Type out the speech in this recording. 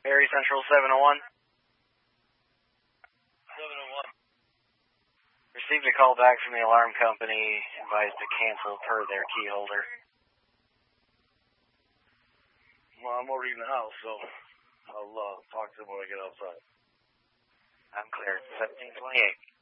Perry Central 701. 701. Received a call back from the alarm company, advised to cancel per their key holder. Well, I'm already in the house, so I'll talk to them when I get outside. I'm clear. 1728.